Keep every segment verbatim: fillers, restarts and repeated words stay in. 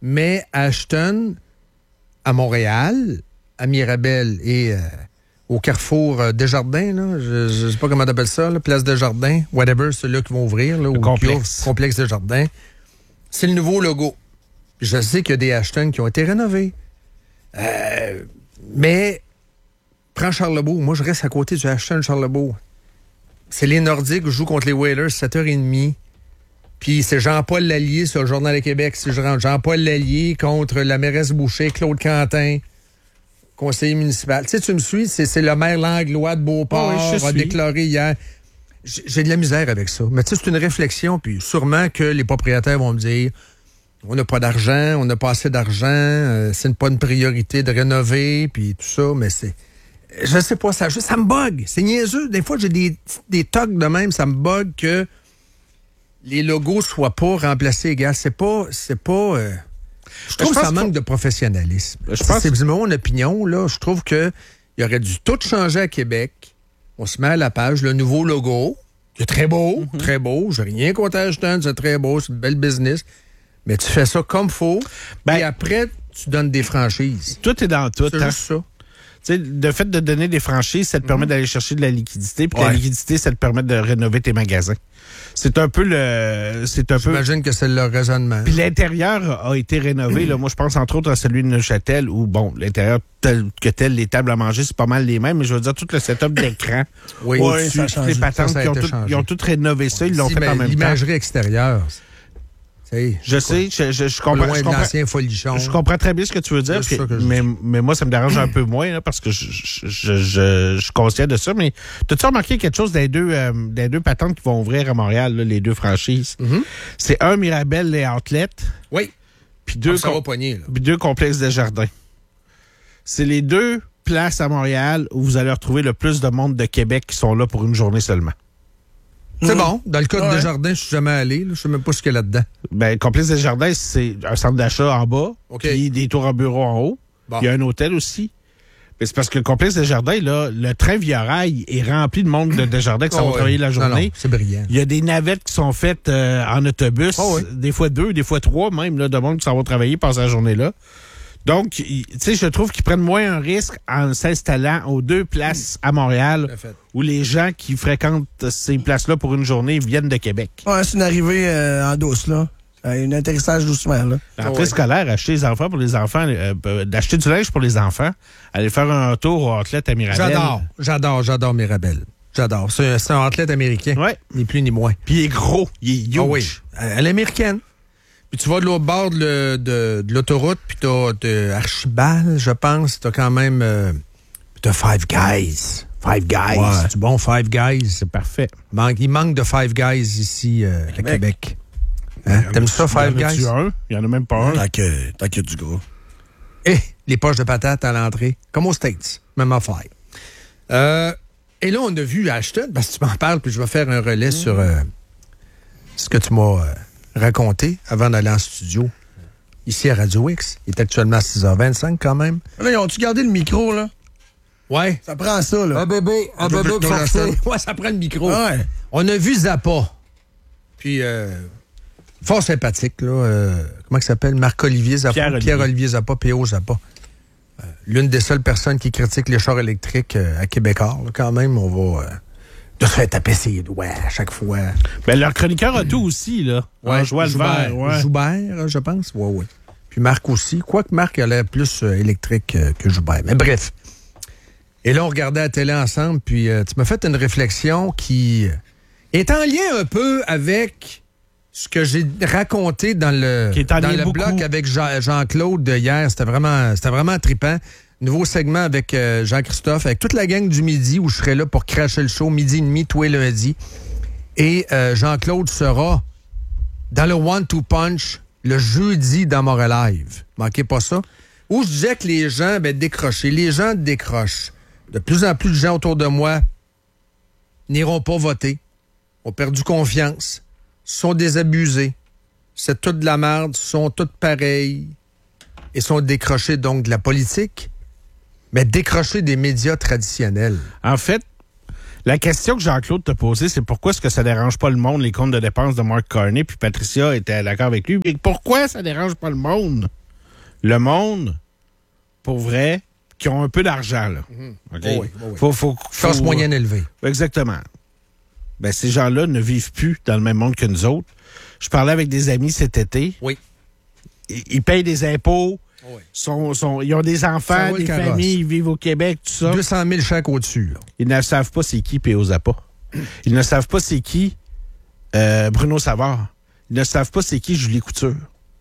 mais à Ashton, à Montréal, à Mirabel et euh, au Carrefour euh, Desjardins, là, je ne sais pas comment t'appelles ça, là, Place Desjardins, whatever, ceux-là qui vont ouvrir. Là, le ou complexe. Pure, complexe Desjardins. C'est le nouveau logo. Puis je sais qu'il y a des Ashton qui ont été rénovés. Euh, mais, prends Charlebourg. Moi, je reste à côté du Ashton Charlebourg. C'est les Nordiques qui jouent contre les Whalers, sept heures trente. Puis c'est Jean-Paul Lallier sur le Journal de Québec. C'est Jean-Paul Lallier contre la mairesse Boucher, Claude Quentin, conseiller municipal. Tu sais, tu me suis, c'est, c'est le maire Langlois de Beauport, oh, oui, a déclaré hier. J'ai, j'ai de la misère avec ça. Mais tu sais, c'est une réflexion, puis sûrement que les propriétaires vont me dire on n'a pas d'argent, on n'a pas assez d'argent, euh, c'est pas une priorité de rénover, puis tout ça, mais c'est... Je sais pas, ça, ça me bug. C'est niaiseux. Des fois, j'ai des, des tocs de même, ça me bug que les logos soient pas remplacés, gars. C'est pas... C'est pas euh... Je trouve je que ça pense manque que... de professionnalisme. Je pense... C'est mon opinion, là. Je trouve que il aurait dû tout changer à Québec. On se met à la page, le nouveau logo. C'est très beau, mm-hmm. très beau. J'ai rien contre Ashton, c'est très beau, c'est une belle business. Mais tu fais ça comme faut, ben, et après, tu donnes des franchises. Tout est dans tout. C'est hein? juste ça. Tu sais, le fait de donner des franchises, ça te mm-hmm. permet d'aller chercher de la liquidité, puis ouais. la liquidité, ça te permet de rénover tes magasins. C'est un peu le... c'est un J'imagine peu... que c'est leur raisonnement. Puis l'intérieur a été rénové. Mm-hmm. Là. Moi, je pense entre autres à celui de Neuchâtel, où, bon, l'intérieur tel que tel, les tables à manger, c'est pas mal les mêmes, mais je veux dire, tout le setup d'écran, oui, oui, ça a changé. Les patentes, ça, ça ils, ont tout, ils ont tout rénové ça, ils l'ont si, fait en même l'imagerie temps. extérieure... Hey, je sais, je, je, je comprends. Loin je de comprends, l'ancien folichon. Je comprends très bien ce que tu veux dire, puis, que mais, mais moi, ça me dérange un peu moins, là, parce que je, je, je, je, je suis conscient de ça. Mais t'as-tu remarqué quelque chose des deux, euh, des deux patentes qui vont ouvrir à Montréal, là, les deux franchises? Mm-hmm. C'est un Mirabel, les outlets. Oui. Puis deux, com- poigner, puis deux complexes Desjardins. C'est les deux places à Montréal où vous allez retrouver le plus de monde de Québec qui sont là pour une journée seulement. C'est mmh. bon. Dans le cas ouais. de Desjardins, je suis jamais allé. Là. Je sais même pas ce qu'il y a là-dedans. Ben, Complexe Desjardins, c'est un centre d'achat en bas, okay. puis des tours en bureau en haut. Bon. Il y a un hôtel aussi. Mais c'est parce que le Complexe Desjardins, là, le train via rail est rempli de monde de Desjardins qui oh, s'en vont ouais. travailler la journée. Non, non, c'est brillant. Il y a des navettes qui sont faites euh, en autobus, oh, oui. des fois deux, des fois trois même, là, de monde qui s'en vont travailler pendant la journée-là. Donc, tu sais, je trouve qu'ils prennent moins un risque en s'installant aux deux places à Montréal où les gens qui fréquentent ces places-là pour une journée viennent de Québec. Ouais, c'est une arrivée euh, en douce, là. Un atterrissage doucement, là. L'entrée ouais. scolaire, acheter les enfants pour les enfants, euh, d'acheter du linge pour les enfants, aller faire un tour au outlet à Mirabel. J'adore, j'adore, j'adore Mirabel. J'adore. C'est un, c'est un outlet américain. Ouais. Ni plus ni moins. Puis il est gros, il est huge. Oh oui, à l'américaine. Puis tu vas de l'autre bord de, de, de l'autoroute, puis t'as de Archibald, je pense. T'as quand même... Euh, t'as Five Guys. Five Guys. Ouais. C'est du bon Five Guys. C'est parfait. Il manque, il manque de Five Guys ici euh, à Québec. Hein? T'aimes ça, Five Guys? Il y en a un. Il y en a même pas un. Tant que, tant qu'il y a du gros. Et les poches de patates à l'entrée. Comme aux States. Même affaire. Euh, et là, on a vu Ashton, parce que tu m'en parles, puis je vais faire un relais mmh. sur euh, ce que tu m'as... Euh, raconté avant d'aller en studio ici à Radio X. Il est actuellement à six heures vingt-cinq quand même. Là, ils ont-tu gardé le micro, là? Ouais. Ça prend ça, là. Un bébé, un bébé forcé. Ouais, ça prend le micro. Ouais. On a vu Zappa. Puis, euh, fort sympathique, là. Euh, comment il s'appelle? Marc-Olivier Zappa. Pierre-Olivier, Pierre-Olivier Zappa, P O Zappa. Euh, l'une des seules personnes qui critique les chars électriques euh, à Québécois, là, quand même. On va... Euh, de se faire taper ses doigts à chaque fois. Ben, leur chroniqueur a tout aussi, là. Ouais, Joël Joubert, ouais. Joubert, je pense. Oui, oui. Puis Marc aussi. Quoique Marc a l'air plus euh, électrique euh, que Joubert. Mais bref. Et là, on regardait la télé ensemble, puis euh, tu m'as fait une réflexion qui est en lien un peu avec ce que j'ai raconté dans le, dans le bloc avec Jean, Jean-Claude hier. C'était vraiment, c'était vraiment trippant. Nouveau segment avec euh, Jean-Christophe, avec toute la gang du midi où je serai là pour cracher le show, midi et demi, tous les lundis. Et euh, Jean-Claude sera dans le One Two Punch le jeudi dans Montréal Live. Manquez pas ça. Où je disais que les gens, ben, décrochaient. Les gens décrochent. De plus en plus de gens autour de moi n'iront pas voter, ont perdu confiance, sont désabusés. C'est toute de la merde, sont toutes pareilles et sont décrochés donc de la politique. Mais décrocher des médias traditionnels. En fait, La question que Jean-Claude t'a posée, c'est pourquoi est-ce que ça dérange pas le monde, les comptes de dépenses de Mark Carney, puis Patricia était d'accord avec lui. Mais pourquoi ça dérange pas le monde? Le monde, pour vrai, qui ont un peu d'argent, là. Mm-hmm. Okay? Oh oui, oh oui. Faut, faut, faut, Classe moyenne élevée. Exactement. Ben, ces gens-là ne vivent plus dans le même monde que nous autres. Je parlais avec des amis cet été. Oui. Ils, ils payent des impôts. Oui. Sont, sont, ils ont des enfants, des familles, ils vivent au Québec, tout ça. deux cent mille chaque au-dessus. Là. Ils ne savent pas c'est qui P O Zappa. Ils ne savent pas c'est qui euh, Bruno Savard. Ils ne savent pas c'est qui Julie Couture.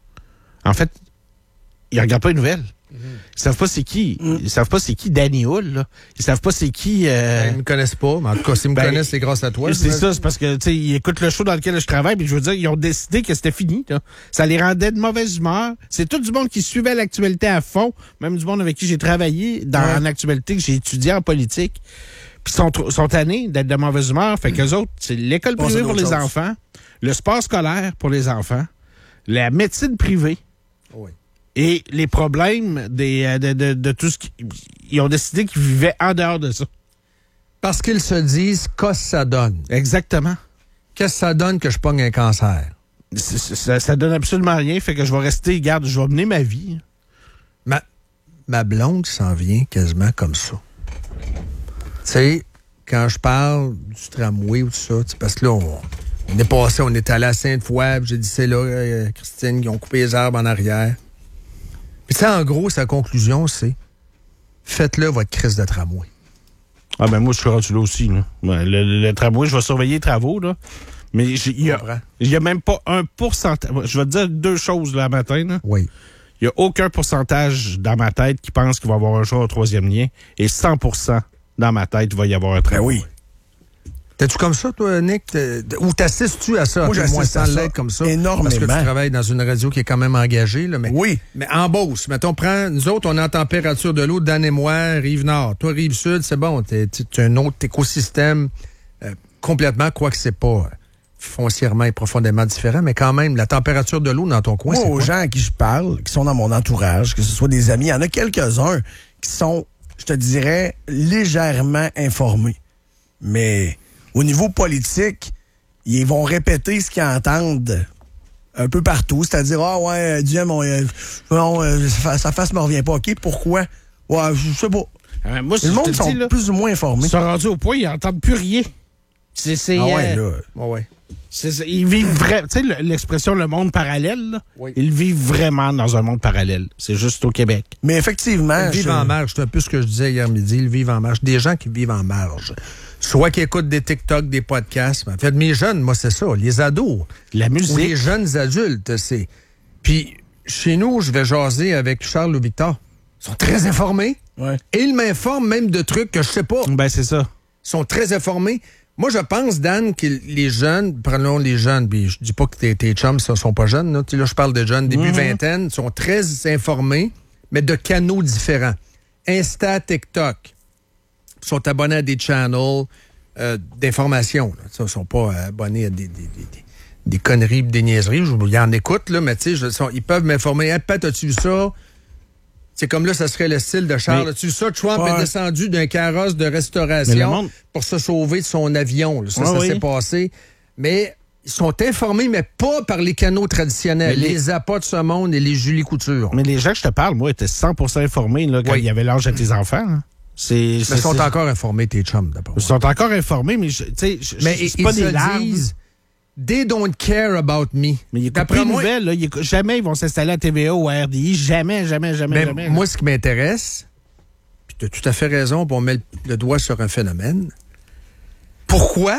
En fait, ils ne regardent pas les nouvelles. Mm-hmm. Ils savent pas c'est qui. Mm. Ils savent pas c'est qui Danny Hull. Là. Ils savent pas c'est qui... Euh... Ben, ils me connaissent pas, mais en tout cas, s'ils me ben, connaissent, c'est grâce à toi. C'est ça, c'est parce que tu sais, ils écoutent le show dans lequel je travaille, puis je veux dire, ils ont décidé que c'était fini. Là. Ça les rendait de mauvaise humeur. C'est tout du monde qui suivait l'actualité à fond, même du monde avec qui j'ai travaillé dans ouais. en actualité, que j'ai étudié en politique. Puis sont, sont tannés d'être de mauvaise humeur. Fait qu'eux autres, c'est l'école privée pour les chose. enfants, le sport scolaire pour les enfants, la médecine privée. Oui. Et les problèmes des, de, de, de tout ce qui... Ils ont décidé qu'ils vivaient en dehors de ça. Parce qu'ils se disent qu'est-ce que ça donne. Exactement. Qu'est-ce que ça donne que je pogne un cancer? C'est, ça, ça donne absolument rien. Fait que je vais rester, garde, je vais mener ma vie. Ma, ma blonde s'en vient quasiment comme ça. Tu sais, quand je parle du tramway ou tout ça, parce que là, on, on est passé, on est allé à Sainte-Foy, j'ai dit, c'est là, euh, Christine, ils ont coupé les arbres en arrière. Puis ça, en gros, sa conclusion, c'est faites-le votre crise de tramway. Ah ben moi, je suis rendu là aussi. Là. Le, le, le tramway, je vais surveiller les travaux, là. Mais il y, y a même pas un pourcentage. Je vais te dire deux choses là matin. Là. Oui. Il n'y a aucun pourcentage dans ma tête qui pense qu'il va y avoir un choix au troisième lien. Et cent pour cent dans ma tête, il va y avoir un tramway. Ben oui. T'es-tu comme ça, toi, Nick? T'es, ou t'assistes-tu à ça? Moi, j'assiste à ça comme ça. Énormément. Parce que tu travailles dans une radio qui est quand même engagée. Là, mais, oui. Mais en Beauce, mettons, prends, nous autres, on est en température de l'eau, Dan et moi, Rive-Nord. Toi, Rive-Sud, c'est bon. T'es, t'es un autre écosystème euh, complètement, quoique c'est pas foncièrement et profondément différent, mais quand même, la température de l'eau dans ton coin, moi, c'est aux quoi? gens à qui je parle, qui sont dans mon entourage, que ce soit des amis, il y en a quelques-uns qui sont, je te dirais, légèrement informés. Mais... au niveau politique, ils vont répéter ce qu'ils entendent un peu partout. C'est-à-dire, ah ouais, Dieu, mon, euh, non, euh, sa face me revient pas. OK, pourquoi? Ouais, je sais pas. Euh, moi, le monde sont là, plus ou moins informés. Ils sont rendus au point, ils n'entendent plus rien. C'est, c'est, ah ouais, euh, là. Ouais, ouais. C'est, c'est, ils vivent vraiment. Tu sais, l'expression le monde parallèle, là, oui. Ils vivent vraiment dans un monde parallèle. C'est juste au Québec. Mais effectivement. Ils vivent je... en marge. C'est un peu ce que je disais hier midi. Ils vivent en marge. Des gens qui vivent en marge. Soit qui écoutent des TikTok, des podcasts. En fait, mes jeunes, moi, c'est ça. Les ados. La musique. Ou les jeunes adultes, c'est. Puis, chez nous, je vais jaser avec Charles ou Victor. Ils sont très informés. Ouais. Et ils m'informent même de trucs que je sais pas. Ben, c'est ça. Ils sont très informés. Moi, je pense, Dan, que les jeunes, prenons les jeunes, puis je dis pas que tes, tes chums ne sont pas jeunes. Là, là je parle de jeunes, début mm-hmm. vingtaine, sont très informés, mais de canaux différents. Insta, TikTok. Ils sont abonnés à des channels euh, d'information. Là. Ils ne sont pas abonnés à des, des, des, des conneries, des niaiseries. Ils en écoutent, là, mais tu sais, ils peuvent m'informer. Hey, Pat, as-tu vu ça? C'est comme là, ça serait le style de Charles. Mais, as-tu vu ça? Trump ouais. est descendu d'un carrosse de restauration monde... pour se sauver de son avion. Là. Ça, ouais, ça oui. s'est passé. Mais ils sont informés, mais pas par les canaux traditionnels. Les... les appâts de ce monde et les Julie Couture. Mais les gens que je te parle, moi, étaient cent pour cent informés là, quand oui. il y avait l'âge de tes enfants. Hein. C'est, c'est, ils sont c'est... encore informés, tes chums, d'abord. Ils sont encore informés, mais je, je, mais c'est ils pas se des larmes. Disent, they don't care about me. Mais ils n'écoutent pas les nouvelles. Là, ils, jamais ils vont s'installer à T V A ou à R D I. Jamais, jamais, jamais, mais jamais. Moi, là. Ce qui m'intéresse, puis tu as tout à fait raison, on met le doigt sur un phénomène. Pourquoi?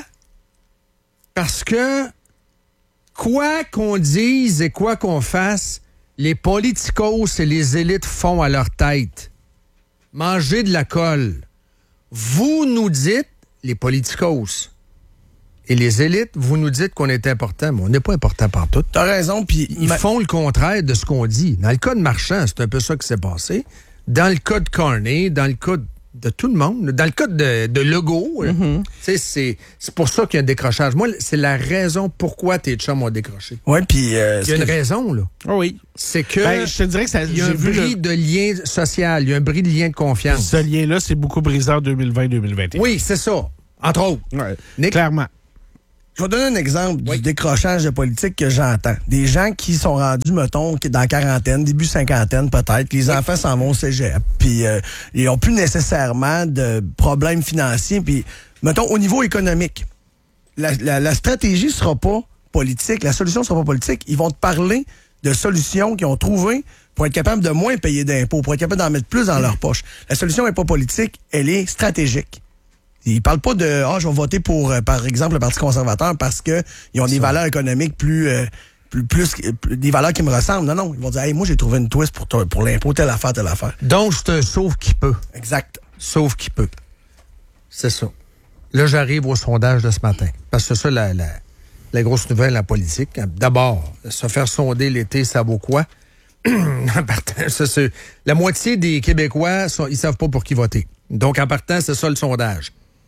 Parce que quoi qu'on dise et quoi qu'on fasse, les politicos et les élites font à leur tête. Manger de la colle. Vous nous dites, les politicos et les élites, vous nous dites qu'on est important, mais on n'est pas important partout. T'as raison, puis... Ils ma... font le contraire de ce qu'on dit. Dans le cas de Marchand, c'est un peu ça qui s'est passé. Dans le cas de Carney, dans le cas de tout le monde, dans le cas de, de Legault, mm-hmm. c'est, c'est pour ça qu'il y a un décrochage. Moi, c'est la raison pourquoi tes chums ont décroché. Oui, puis... Euh, il y a une que... raison, là. Oh oui. C'est que... Ben, je te dirais que ça... Il y a un bris le... de lien social, il y a un bris de lien de confiance. Ce lien-là, c'est beaucoup brisé en deux mille vingt deux mille vingt et un. Oui, c'est ça. Entre autres. Ouais. Nick? Clairement. Je vais donner un exemple Oui. du décrochage de politique que j'entends. Des gens qui sont rendus, mettons, dans la quarantaine, début cinquantaine peut-être, que les Oui. enfants s'en vont au cégep, puis euh, ils n'ont plus nécessairement de problèmes financiers, puis, mettons, au niveau économique, la, la, la stratégie sera pas politique, la solution sera pas politique. Ils vont te parler de solutions qu'ils ont trouvées pour être capables de moins payer d'impôts, pour être capables d'en mettre plus dans leur poche. La solution n'est pas politique, elle est stratégique. Ils parlent pas de « Ah, je vais voter pour, euh, par exemple, le Parti conservateur parce qu'ils ont des valeurs économiques plus, euh, plus, plus, plus... des valeurs qui me ressemblent. » Non, non. Ils vont dire « Hey, moi, j'ai trouvé une twist pour, toi, pour l'impôt, telle affaire, telle affaire. » Donc, c'est un sauve qui peut. Exact. Sauve qui peut. C'est ça. Là, j'arrive au sondage de ce matin. Parce que c'est ça, la, la, la grosse nouvelle en politique. D'abord, se faire sonder l'été, ça vaut quoi? En partant, ça, c'est, la moitié des Québécois, sont, ils savent pas pour qui voter. Donc, en partant, c'est ça le sondage.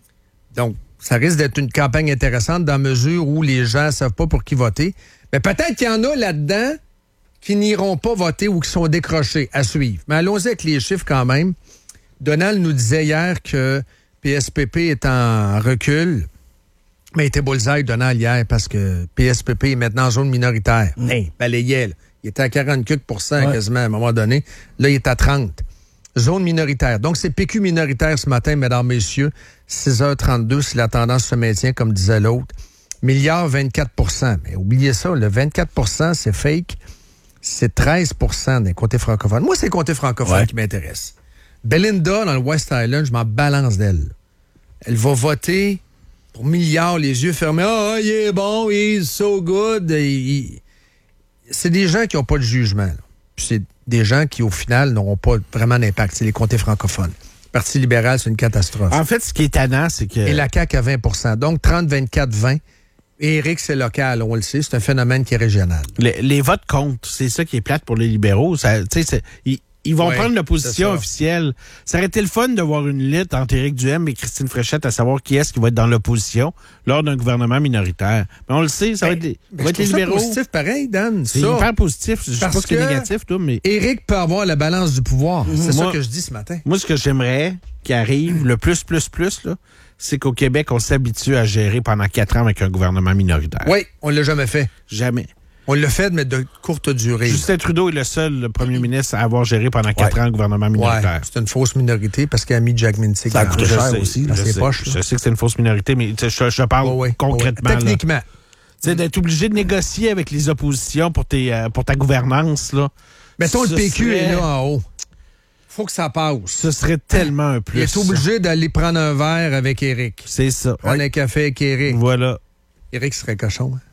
Donc, ça risque d'être une campagne intéressante dans la mesure où les gens ne savent pas pour qui voter. Mais peut-être qu'il y en a là-dedans qui n'iront pas voter ou qui sont décrochés à suivre. Mais allons-y avec les chiffres quand même. Donald nous disait hier que P S P P est en recul. Mais il était bullseye, Donald, hier, parce que P S P P est maintenant en zone minoritaire. Mm. Hey, balayait, là. Il était à quarante-quatre pour cent Ouais. quasiment à un moment donné. Là, il est à trente. Zone minoritaire. Donc, c'est P Q minoritaire ce matin, mesdames, messieurs. six heures trente-deux, si la tendance se maintient, comme disait l'autre. Milliard, vingt-quatre pour cent. Mais oubliez ça, le vingt-quatre pour cent, c'est fake. C'est treize pour cent des comtés francophones. Moi, c'est les comtés francophones Ouais. qui m'intéressent. Belinda, dans le West Island, je m'en balance d'elle. Elle va voter pour Milliard, les yeux fermés. Ah, oh, il est bon, he's so good. Il, il... C'est des gens qui n'ont pas de jugement, là. Puis c'est des gens qui, au final, n'auront pas vraiment d'impact. C'est les comtés francophones. Le Parti libéral, c'est une catastrophe. En fait, ce qui est tannant, c'est que... Et la C A Q à vingt pour cent. Donc, trente, vingt-quatre, vingt. Et Éric, c'est local, on le sait. C'est un phénomène qui est régional. Les, les votes comptent. C'est ça qui est plate pour les libéraux. Ça, c'est, ils, ils vont Ouais, prendre l'opposition c'est ça. officielle. Ça aurait été le fun de voir une lutte entre Éric Duhem et Christine Fréchette à savoir qui est-ce qui va être dans l'opposition lors d'un gouvernement minoritaire. Mais on le sait, ça va être, les- Ben, va être je les trouve ça libéraux. positif, pareil, Dan. C'est Ça. hyper positif. Je sais Parce pas que c'est que- négatif, toi, mais Éric peut avoir la balance du pouvoir. C'est Moi- ça que je dis ce matin. moi, ce que j'aimerais qui arrive, le plus, plus, plus, là, c'est qu'au Québec, on s'habitue à gérer pendant quatre ans avec un gouvernement minoritaire. Oui, on ne l'a jamais fait. Jamais. On l'a fait, mais de courte durée. Justin Trudeau est le seul le premier ministre à avoir géré pendant quatre Ouais. ans un gouvernement Ouais, minoritaire. c'est une fausse minorité parce qu'il a mis Jack Mintic. Ça a dans- coûté Je cher sais, aussi, dans je ses sais. poches, là. Je sais que c'est une fausse minorité, mais tu sais, je, je parle Ouais, ouais, concrètement. ouais. là. Techniquement. Tu sais, d'être obligé de négocier avec les oppositions pour, tes, euh, pour ta gouvernance, là. Mettons, le Ce P Q serait- est là en haut. Faut que ça passe. Ce serait tellement un plus. Il est obligé d'aller prendre un verre avec Éric. C'est ça. Prendre un café avec Éric. Voilà. Éric serait cochon. Hein?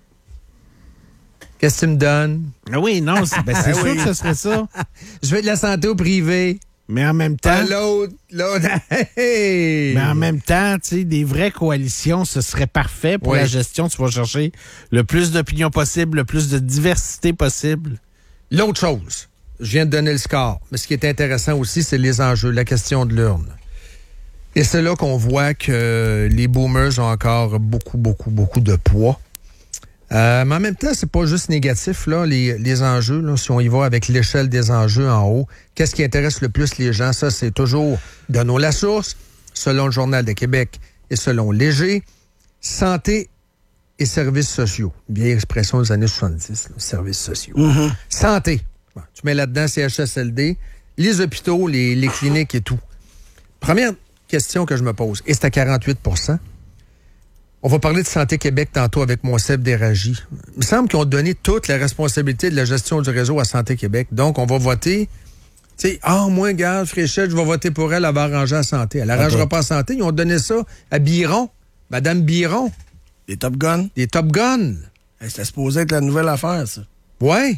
Qu'est-ce que tu me donnes? Ah oui, non, c'est ben, c'est Ah sûr oui. que ce serait ça. Je veux de la santé au privé. Mais en même Pas temps, l'autre, l'autre. Hey! mais en même temps, tu sais, des vraies coalitions, ce serait parfait pour Oui. la gestion. Tu vas chercher le plus d'opinions possible, le plus de diversité possible. L'autre chose, je viens de donner le score, mais ce qui est intéressant aussi, c'est les enjeux, la question de l'urne. Et c'est là qu'on voit que les boomers ont encore beaucoup, beaucoup, beaucoup de poids. Euh, mais en même temps, c'est pas juste négatif, là, les, les enjeux. Là, si on y va avec l'échelle des enjeux en haut, qu'est-ce qui intéresse le plus les gens? Ça, c'est toujours, donnons la source, selon le Journal de Québec et selon Léger, santé et services sociaux. Vieille expression des années soixante-dix, là, services sociaux. Mm-hmm. Santé. Bon, tu mets là-dedans C H S L D, les hôpitaux, les, les cliniques et tout. Première question que je me pose, et c'est à quarante-huit pour cent. On va parler de Santé Québec tantôt avec Monsef Déragi. Il me semble qu'ils ont donné toute la responsabilité de la gestion du réseau à Santé Québec. Donc, on va voter. Tu sais, ah, moi, garde, Fréchette, je vais voter pour elle, elle va arranger la santé. Elle n'arrangera pas la santé. Ils ont donné ça à Biron, Madame Biron, Les Top Guns, des Top Guns. hey, c'était supposé être la nouvelle affaire, ça. Ouais.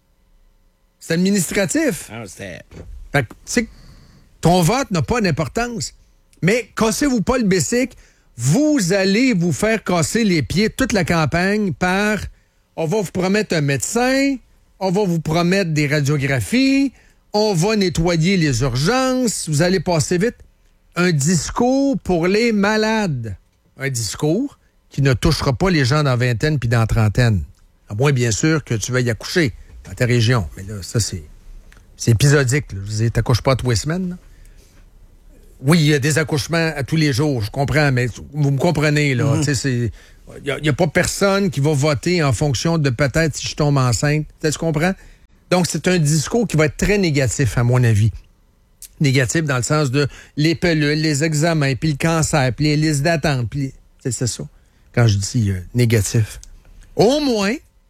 C'est administratif. Ah, c'était... Fait que, tu sais, ton vote n'a pas d'importance. Mais cassez-vous pas le bicycle. Vous allez vous faire casser les pieds toute la campagne par on va vous promettre un médecin, on va vous promettre des radiographies, on va nettoyer les urgences, vous allez passer vite. Un discours pour les malades. Un discours qui ne touchera pas les gens dans la vingtaine puis dans la trentaine. À moins, bien sûr, que tu veuilles accoucher dans ta région. Mais là, ça, c'est, c'est épisodique. Là. Je veux dire, t'accouches pas tous les semaines. Là. oui, il y a des accouchements à tous les jours, je comprends, mais vous me comprenez, là. Mm-hmm. Tu sais, c'est... Il n'y a, a pas personne qui va voter en fonction de peut-être si je tombe enceinte. Tu comprends? Donc, c'est un discours qui va être très négatif, à mon avis. Négatif dans le sens de les pelules, les examens, puis le cancer, puis les listes d'attente. Puis les... c'est, c'est ça, quand je dis euh, négatif. Au moins,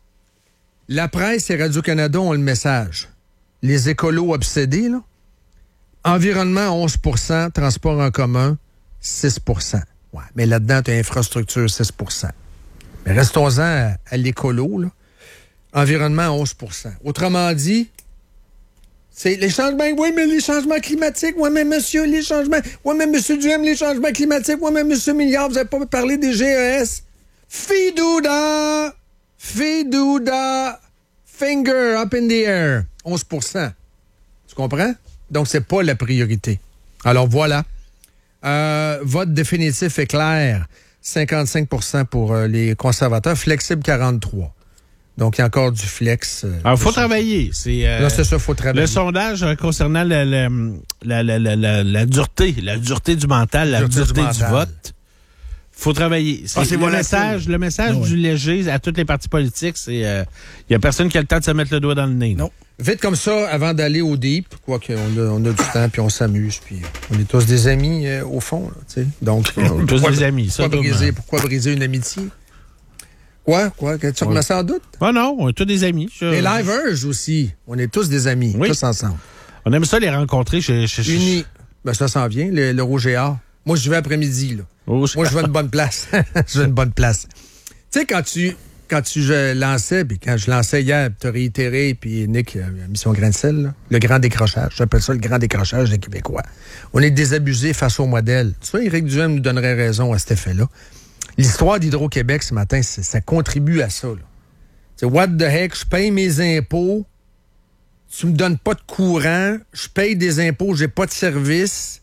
la presse et Radio-Canada ont le message. Les écolos obsédés, là, environnement onze pour cent, transport en commun six pour cent. Ouais, mais là-dedans, tu as infrastructure six pour cent. Mais restons-en à, à l'écolo, là. Environnement onze pour cent. Autrement dit, c'est les changements, oui, mais les changements climatiques, oui, mais monsieur, les changements, oui, mais monsieur Duhem, les changements climatiques, oui, mais monsieur Milliard, vous n'avez pas parlé des G E S. Fidouda! Fidouda! Finger up in the air. onze pour cent. Tu comprends? Donc, c'est pas la priorité. Alors, voilà. Euh, vote définitif est clair. cinquante-cinq pour cent pour euh, les conservateurs. Flexible, quarante-trois. Donc, il y a encore du flex. Euh, Alors, il faut travailler. C'est, euh, Là, c'est ça, il faut travailler. Le sondage euh, concernant la, la, la, la, la, la, la dureté, la dureté du mental, la dureté, dureté du, du vote. Faut travailler. C'est, ah, c'est le, message, le message oh, du oui. léger à toutes les partis politiques, c'est il euh, y a personne qui a le temps de se mettre le doigt dans le nez. Non. Vite comme ça, avant d'aller au deep, quoi qu'on a, on a du temps, puis on s'amuse, puis on est tous des amis euh, au fond, tu sais. Donc, on est tous des amis. Pourquoi, ça, briser, pourquoi briser une amitié? Quoi? Quoi? Tu remets ça en doute? Ah non, on est tous des amis. Je... Les livers aussi. On est tous des amis, oui. tous ensemble. On aime ça les rencontrer chez... chez Unis. Ben, ça s'en vient, le, le Rouge et Or. Moi, je vais après-midi, là. Moi, je veux une bonne place. Je veux une bonne place. Tu sais, quand tu, quand tu je lançais, puis quand je lançais hier, tu as réitéré, puis Nick, euh, Mission Grain de sel, là, le grand décrochage. J'appelle ça le grand décrochage des Québécois. On est désabusés face au modèle. Tu vois, Éric Duhem nous donnerait raison à cet effet-là. L'histoire d'Hydro-Québec ce matin, ça contribue à ça. C'est what the heck, je paye mes impôts, tu me donnes pas de courant, je paye des impôts, j'ai pas de service.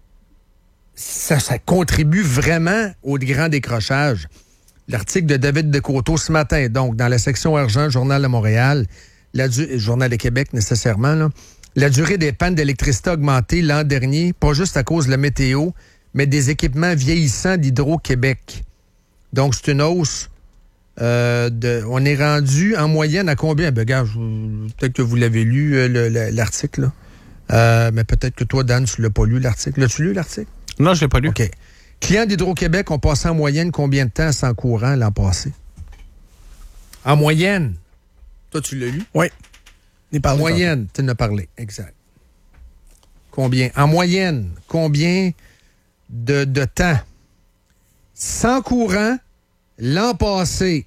Ça, ça contribue vraiment au grand décrochage. L'article de David Decauto ce matin, donc, dans la section argent, Journal de Montréal, la du- Journal de Québec, nécessairement, là, la durée des pannes d'électricité a augmenté l'an dernier, pas juste à cause de la météo, mais des équipements vieillissants d'Hydro-Québec. Donc, c'est une hausse. Euh, de, on est rendu en moyenne à combien? Ben, regarde, je, peut-être que vous l'avez lu, euh, le, le, l'article, là. Euh, mais peut-être que toi, Dan, tu l'as pas lu, l'article. L'as-tu lu, l'article? Non, je l'ai pas lu. OK. Clients d'Hydro-Québec ont passé en moyenne combien de temps sans courant l'an passé? En moyenne. Toi, tu l'as lu? Oui. En moyenne, tu en as parlé. Exact. Combien? En moyenne, combien de, de temps sans courant l'an passé?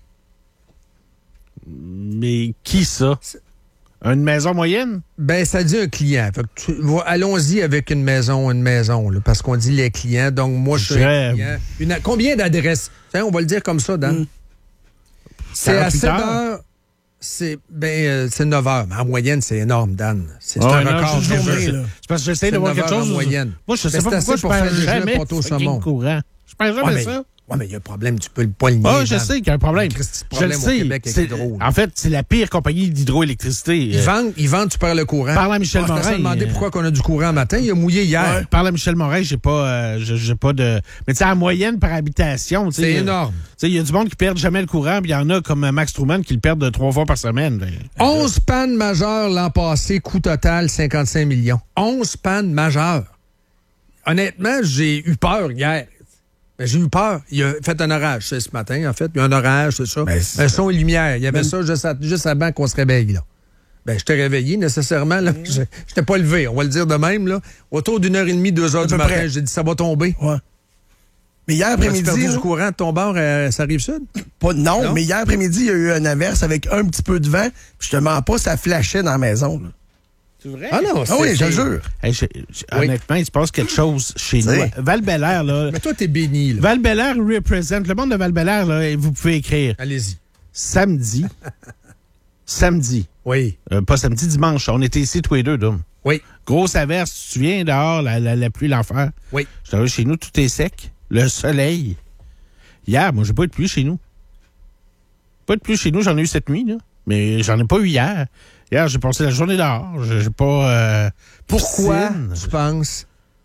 Mais qui ça? C'est... Une maison moyenne? Ben, ça dit un client. Fait que tu, allons-y avec une maison, une maison, là, parce qu'on dit les clients. Donc, moi, je suis un client. Une, combien d'adresses? Tiens, on va le dire comme ça, Dan. Mm. C'est à sept heures. C'est, ben, euh, c'est neuf heures. Mais en moyenne, c'est énorme, Dan. C'est, oh, c'est un non, record. Je, je, je, je, c'est parce que j'essaie de voir quelque chose. En moyenne. Moi, je sais pas pourquoi je perds jamais de courant. Je perds jamais ouais, ça. Oui, mais il y a un problème, tu peux le pas le nier. Ah, je sais qu'il y a un problème. Je le sais. C'est, en fait, c'est la pire compagnie d'hydroélectricité. Ils vendent, ils vendent, tu perds le courant. Parle à Michel oh, Morin. Je t'ai demandé pourquoi on a du courant le matin. Il a mouillé hier. Ouais, parle à Michel Morin, j'ai pas, euh, j'ai, j'ai pas de. Mais tu sais, en moyenne par habitation, c'est énorme. Tu sais, il y a du monde qui perd jamais le courant, puis il y en a comme Max Truman qui le perdent de trois fois par semaine. onze pannes majeures l'an passé, coût total cinquante-cinq millions. onze pannes majeures. Honnêtement, j'ai eu peur hier. Ben, j'ai eu peur. Il a fait un orage ce matin, en fait. Il y a un orage, c'est ça. Ben, c'est... Un son et lumière. Il y avait ben... ça juste, à, juste avant qu'on se réveille, là. Ben, je t'ai réveillé, nécessairement, là. Je n'étais pas levé, on va le dire de même, là. Autour d'une heure et demie, deux heures du matin, près. J'ai dit, ça va tomber. Ouais. Mais hier après-midi. Tu as perdu du courant de ton bord, euh, ça arrive sud? Pas, non, non, mais hier après-midi, il y a eu une averse avec un petit peu de vent. Puis je te mens pas, ça flashait dans la maison, là. C'est vrai? Ah non, c'est, ah oui, je te jure. Hey, je, je, oui. Honnêtement, il se passe quelque chose chez nous. Val-Bélair, là. Mais toi, t'es béni, là. Val-Bélair représente. Le monde de Val-Bélair, là, vous pouvez écrire. Allez-y. Samedi. samedi. Oui. Euh, pas samedi, dimanche. On était ici tous les deux, Dom. Oui. Grosse averse. Tu te souviens, dehors, la, la, la pluie, l'enfer. Oui. Je suis arrivé chez nous, tout est sec. Le soleil. Hier, moi, j'ai pas eu de pluie chez nous. Pas de pluie chez nous, j'en ai eu cette nuit, là. Mais j'en ai pas eu hier. Hier, j'ai passé la journée dehors. J'ai pas... Euh, Pourquoi, tu penses?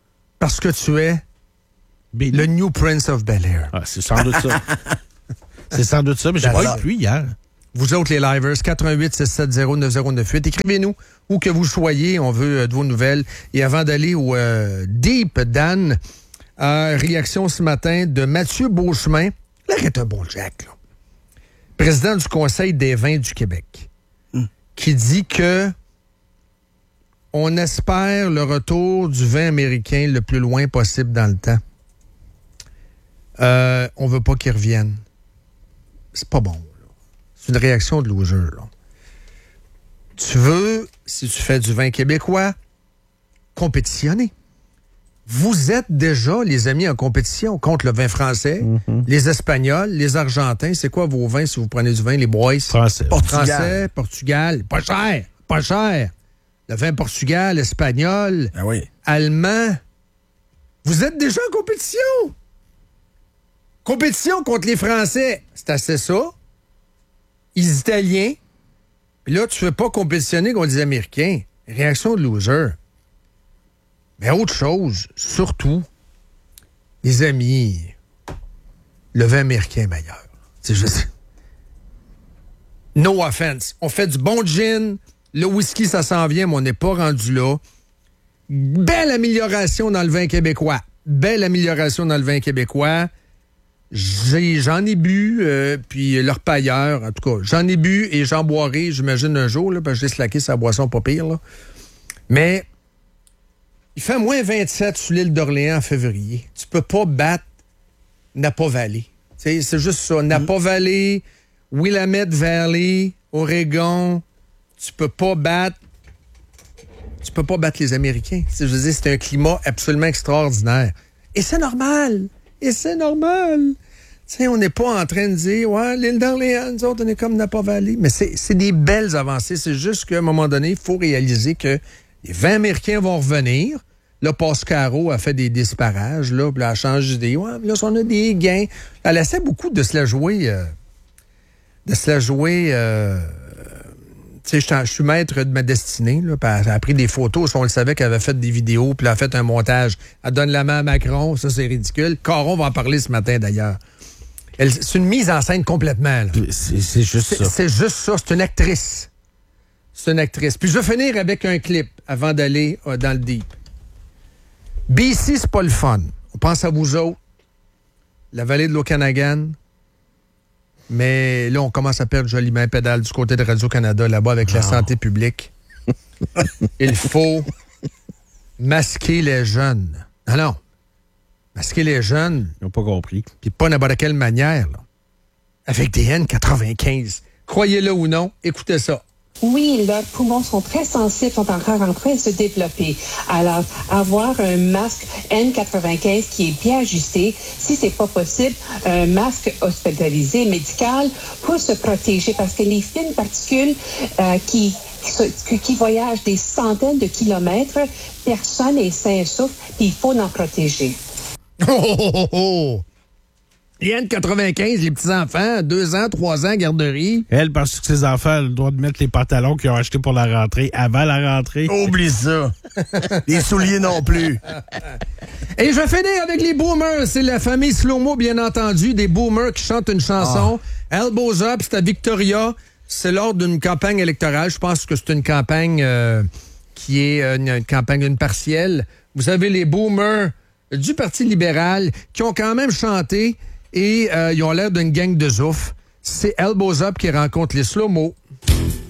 Parce que tu es Billy. Le New Prince of Bel-Air. Ah, c'est sans doute ça. C'est sans doute ça, mais j'ai pas eu de pluie hier. Vous autres, les livers, quatre un huit, six sept zéro, neuf zéro neuf huit. Écrivez-nous où que vous soyez. On veut euh, de vos nouvelles. Et avant d'aller au euh, Deep, Dan, euh, réaction ce matin de Mathieu Beauchemin. Là, est un bon Jack, là. Président du Conseil des vins du Québec, mm. qui dit que on espère le retour du vin américain le plus loin possible dans le temps. Euh, on veut pas qu'il revienne. C'est pas bon. Là. C'est une réaction de loser. Là. Tu veux, si tu fais du vin québécois, compétitionner. Vous êtes déjà, les amis, en compétition contre le vin français, mm-hmm. les Espagnols, les Argentins. C'est quoi vos vins si vous prenez du vin, les boys? Français. Portugal. Français, Portugal. Pas cher, pas cher. Le vin Portugal, espagnol, ah oui. allemand. Vous êtes déjà en compétition. Compétition contre les Français, c'est assez ça. Les Italiens. Puis là, tu ne veux pas compétitionner contre les Américains. Réaction de loser. Mais autre chose, surtout, les amis, le vin américain est meilleur. C'est juste... No offense. On fait du bon gin. Le whisky, ça s'en vient, mais on n'est pas rendu là. Belle amélioration dans le vin québécois. Belle amélioration dans le vin québécois. J'ai, j'en ai bu, euh, puis leur pailleur, en tout cas, j'en ai bu et j'en boirai, j'imagine, un jour, là, parce que j'ai slacké sa boisson pas pire, là. Mais il fait moins vingt-sept sur l'île d'Orléans en février. Tu peux pas battre Napa Valley. T'sais, c'est juste ça. Napa mm-hmm. Valley, Willamette Valley, Oregon... Tu peux pas battre. Tu peux pas battre les Américains. Je veux dire, c'est un climat absolument extraordinaire. Et c'est normal. Et c'est normal. Tu sais, on n'est pas en train de dire, ouais, l'île d'Orléans, nous autres, on est comme Napa Valley. Mais c'est, c'est des belles avancées. C'est juste qu'à un moment donné, il faut réaliser que les vins américains vont revenir. Là, Pascaro a fait des disparages, là, puis là, elle change d'idée. Ouais, là, on a des gains. Elle essaie beaucoup de se la jouer. Euh, de se la jouer. Euh, Tu sais, je suis maître de ma destinée. Là, elle a pris des photos. On le savait qu'elle avait fait des vidéos, puis elle a fait un montage. Elle donne la main à Macron. Ça, c'est ridicule. Caron va en parler ce matin, d'ailleurs. Elle, c'est une mise en scène complètement. Là. C'est, c'est juste c'est, ça. C'est juste ça. C'est une actrice. C'est une actrice. Puis je vais finir avec un clip avant d'aller euh, dans le deep. B C, c'est pas le fun. On pense à vous autres. La vallée de l'Okanagan. Mais là, on commence à perdre joliment pédale du côté de Radio-Canada, là-bas, avec non. la santé publique. Il faut masquer les jeunes. Non, non. Masquer les jeunes. Ils n'ont pas compris. Puis pas n'importe quelle manière, là. Avec des N quatre-vingt-quinze. Croyez-le ou non, écoutez ça. Oui, leurs poumons sont très sensibles, sont encore en train de se développer. Alors, avoir un masque N quatre-vingt-quinze qui est bien ajusté, si c'est pas possible, un masque hospitalisé, médical, pour se protéger, parce que les fines particules euh, qui, qui, qui voyagent des centaines de kilomètres, personne n'est sain et souffle, puis il faut en protéger. Oh, oh, oh, oh. Les N quatre-vingt-quinze, les petits-enfants, deux ans, trois ans, garderie. Elle, parce que ses enfants ont le droit de mettre les pantalons qu'ils ont achetés pour la rentrée avant la rentrée. Oublie ça. Les souliers non plus. Et je vais finir avec les boomers. C'est la famille Slow-Mo, bien entendu, des boomers qui chantent une chanson. Oh. Elbows Up, c'est à Victoria. C'est lors d'une campagne électorale. Je pense que c'est une campagne euh, qui est euh, une campagne une partielle. Vous avez les boomers du Parti libéral qui ont quand même chanté. Et euh, ils ont l'air d'une gang de zouf. C'est Elbows Up qui rencontre les Slow-Mo.